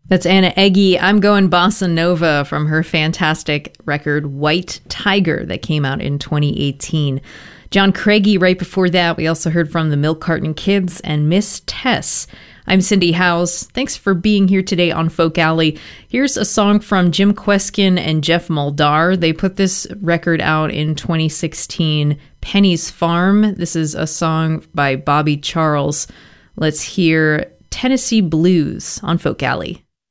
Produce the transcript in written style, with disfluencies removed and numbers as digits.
That's Anna Eggy. I'm Going Bossa Nova from her fantastic record White Tiger that came out in 2018. John Craigie right before that. We also heard from the Milk Carton Kids and Miss Tess. I'm Cindy Howes. Thanks for being here today on Folk Alley. Here's a song from Jim Kweskin and Jeff Muldaur. They put this record out in 2016, Penny's Farm. This is a song by Bobby Charles. Let's hear Tennessee Blues on Folk Alley.